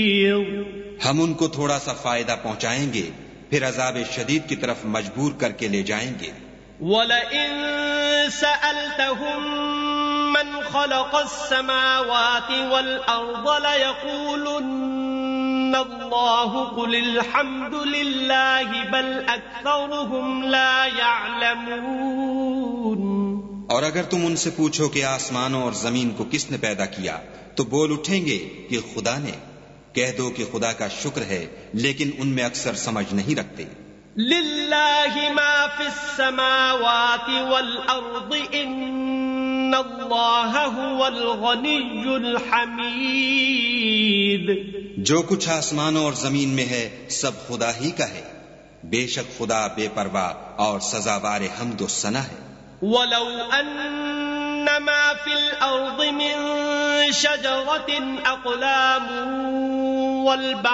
ہم ان کو تھوڑا سا فائدہ پہنچائیں گے پھر عذاب شدید کی طرف مجبور کر کے لے جائیں گے. وَلَئِن سَأَلْتَهُم مَّنْ خَلَقَ السَّمَاوَاتِ وَالْأَرْضَ لَيَقُولُنَّ اللَّهُ قُلِ الْحَمْدُ لِلَّهِ بَلْ أَكْثَرُهُمْ لَا يَعْلَمُونَ. اور اگر تم ان سے پوچھو کہ آسمانوں اور زمین کو کس نے پیدا کیا تو بول اٹھیں گے کہ خدا نے. کہہ دو کہ خدا کا شکر ہے لیکن ان میں اکثر سمجھ نہیں رکھتے. للہ ما فی السماوات والارض ان اللہ هو الغنی الحمید. جو کچھ آسمانوں اور زمین میں ہے سب خدا ہی کا ہے. بے شک خدا بے پرواہ اور سزاوار حمد و ثنا ہے. ولو ان ما فی الارض من شجرۃ اقلام والبحر